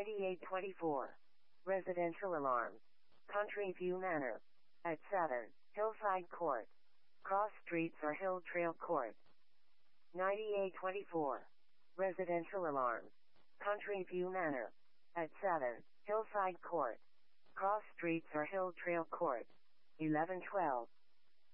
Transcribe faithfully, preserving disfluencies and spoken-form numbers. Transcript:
ninety-eight twenty-four. Residential alarm. Country View Manor. At Saturn, Hillside Court. Cross Streets or Hill Trail Court. ninety-eight twenty-four. Residential alarm. Country View Manor. At Saturn, Hillside Court. Cross Streets or Hill Trail Court. eleven twelve.